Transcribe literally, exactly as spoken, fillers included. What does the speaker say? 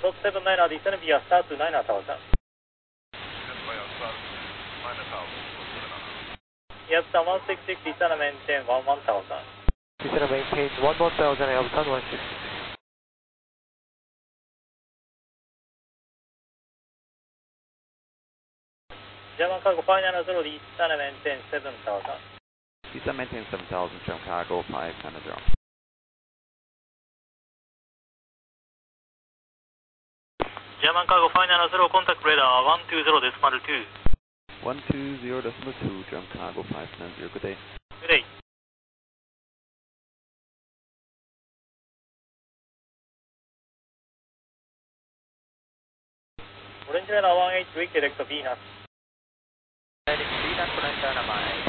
dot seven niner, descend via start to niner thousand. Yes, one six six, descend maintain one one thousand. Descend maintain one one thousand, Elson one six. German cargo five nine zero, descend maintain seven thousand. Descend maintain seven thousand, German cargo five nine zero. German cargo five nine zero, contact radar one two zero decimal two. one two zero decimal two, German cargo five nine zero, good day. Good day. Orange radar one eight three, direct Venus. Heading Venus, Orange Dynamite.